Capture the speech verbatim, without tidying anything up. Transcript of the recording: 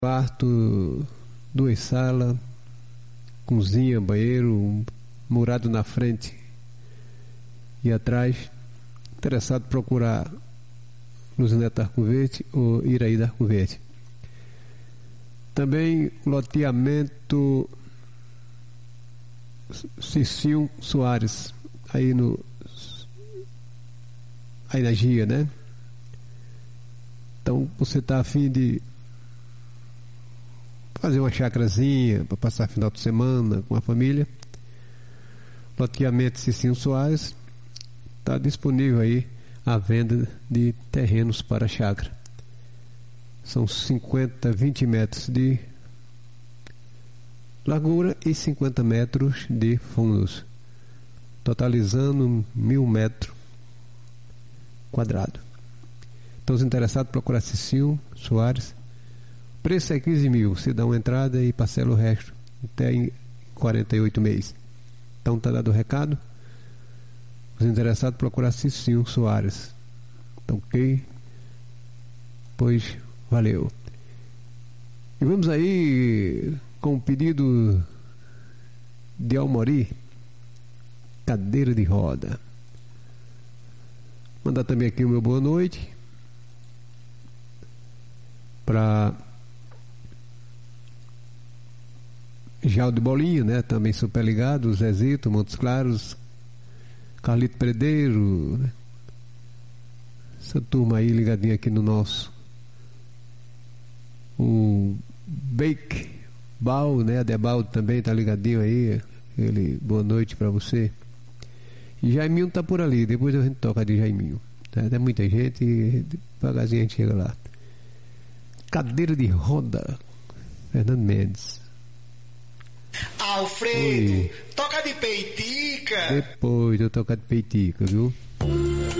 quarto, duas salas, cozinha, banheiro, um murado na frente e atrás. Interessado, procurar Luz Neto Arco Verde ou Iraí Arco Verde. Também loteamento Cicinho Soares, aí no aí na Gia, né? Então você está a fim de fazer uma chacrazinha para passar final de semana com a família. Loteamento Cicinho Soares está disponível aí a venda de terrenos para chácara. São cinquenta, vinte metros de largura e cinquenta metros de fundos, totalizando mil metros quadrados. Então, os interessados, procurar Cicinho Soares. Preço é quinze mil, você dá uma entrada e parcela o resto até em quarenta e oito meses. Então, está dado o recado. Os interessados, procurar Cicinho Soares. Então, ok? Pois, valeu. E vamos aí com o pedido de Almori, cadeira de roda. Mandar também aqui o meu boa noite para Jaldo Bolinha, né? Também super ligado, Zezito, Montes Claros, Carlito Predeiro, né? Essa turma aí ligadinha aqui no nosso o Bake Bal, né? A Debaldo também tá ligadinho aí. Ele, boa noite para você. E Jaiminho tá por ali, depois a gente toca de Jaiminho, tá? Tem muita gente e devagarzinho a gente chega lá. Cadeira de roda, Fernando Mendes. Alfredo, oi. Toca de peitica. Depois eu tocar de peitica, viu?